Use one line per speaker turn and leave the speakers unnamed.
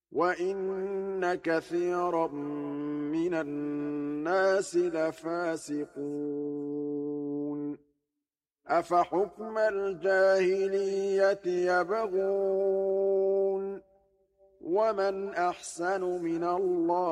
وَإِنَّ كَثِيرًا مِّنَ النَّاسِ لَفَاسِقُونَ أَفَحُكْمَ الْجَاهِلِيَّةِ يَبْغُونَ وَمَنْ أَحْسَنُ مِنَ اللَّهِ